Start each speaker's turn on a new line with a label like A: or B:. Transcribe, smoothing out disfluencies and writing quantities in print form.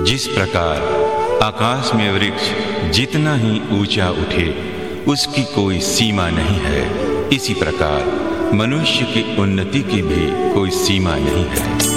A: जिस प्रकार आकाश में वृक्ष जितना ही ऊंचा उठे उसकी कोई सीमा नहीं है, इसी प्रकार मनुष्य की उन्नति की भी कोई सीमा नहीं है।